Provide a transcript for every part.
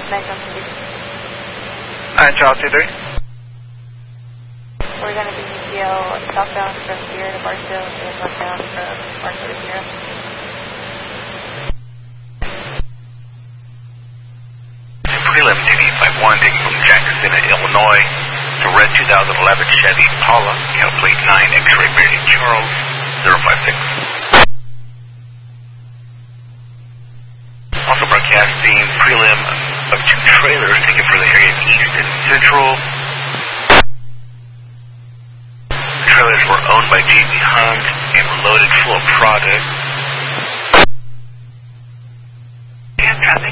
Charles 23. We're going to be ECL southbound from 0 to Barstow and northbound from Barstow to 0. Prelim JB51 taking from Jackson, Illinois. The red 2011 Chevy Impala, Cal Plate 9 X-Ray Mary Charles 056. Also broadcasting prelim of 2 trailers taken for the area of East and Central. The trailers were owned by J.B. Hunt and were loaded full of product. And traffic.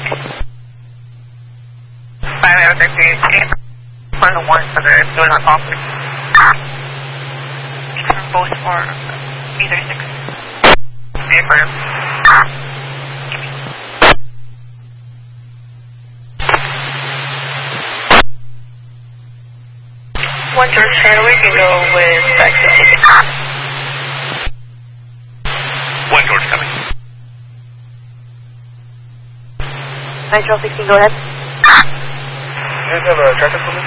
508 for the one for the doing our office. From both for either 6. Affirm. One George Taylor, we can go with back to ticket. 1 George coming. 9 Charles 16, go ahead. You guys have a traffic for me?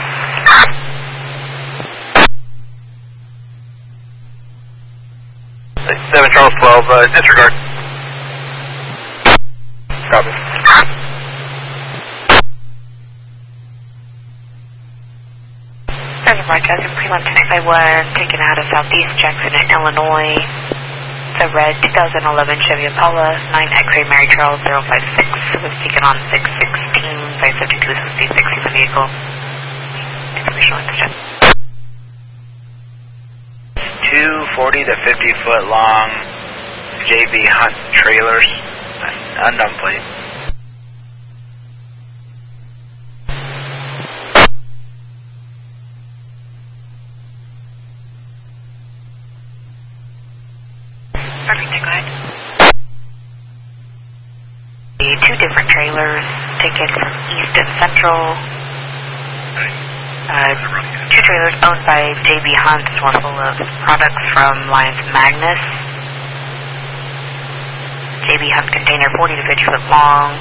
Seven Charles 12, disregard. Copy. There's a broadcasting prelim 1051 taken out of Southeast Jackson, Illinois. The red 2011 Chevy Impala 9 X-Ray Mary Charles 056 was taken on 616 572 66 in the vehicle. Information on the jet. 2 40 to 50 foot long J.B. Hunt trailers, unknown plate. Perfect, go ahead. The 2 different trailers taken from East and Central. 2 trailers owned by J.B. Hunt, one full of products from Lions Magnus. J.B. Hunt container 40 to 50 foot long.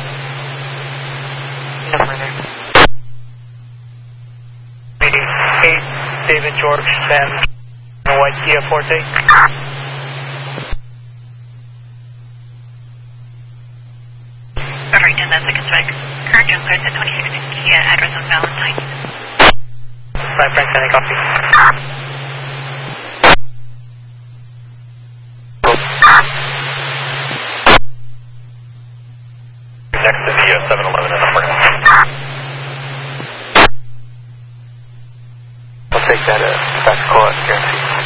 No further. David George Sam, white Kia Forte. Perfect, and that's a spec. Current jump clears at 26 Kia, address on Valentine. 5 Frank, any copy? Next to the 7-Eleven in the parking lot. We'll take that back call, guarantee.